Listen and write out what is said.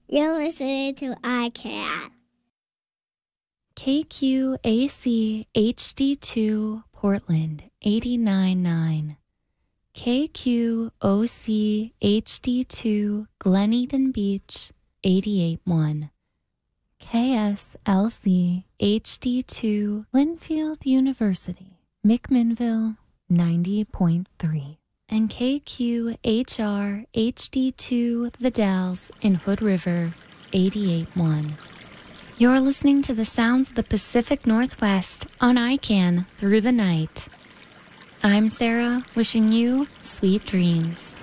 You're listening to iCat. KQAC HD2 Portland 89.9. KQOC HD2 Glen Eden Beach 88.1. KSLC HD2 Linfield University McMinnville 90.3. And KQHR HD2 The Dalles in Hood River 88.1. You're listening to the sounds of the Pacific Northwest on ICANN through the night. I'm Sarah, wishing you sweet dreams.